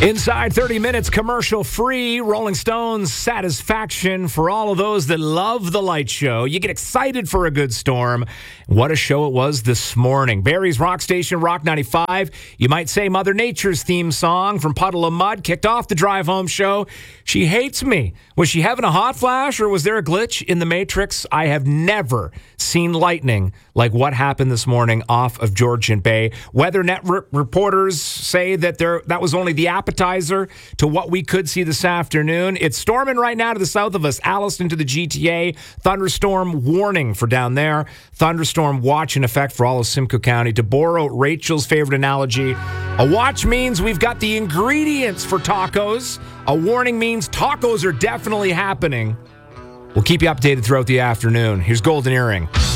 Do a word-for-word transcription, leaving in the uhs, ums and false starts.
Inside thirty minutes, commercial free, Rolling Stones satisfaction for all of those that love the light show. You get excited for a good storm. What a show it was this morning. Barrie's Rock Station, Rock ninety-five. You might say Mother Nature's theme song from Puddle of Mud kicked off the drive home show. She hates me. Was she having a hot flash or was there a glitch in the Matrix? I have never seen lightning like what happened this morning off of Georgian Bay. Weather Net re- reporters say that there that was only the appetizer to what we could see this afternoon. It's storming right now to the south of us, Alliston to the G T A. Thunderstorm warning for down there. Thunderstorm watch in effect for all of Simcoe County. To borrow Rachel's favorite analogy, a watch means we've got the ingredients for tacos. A warning means tacos are definitely happening. We'll keep you updated throughout the afternoon. Here's Golden Earring.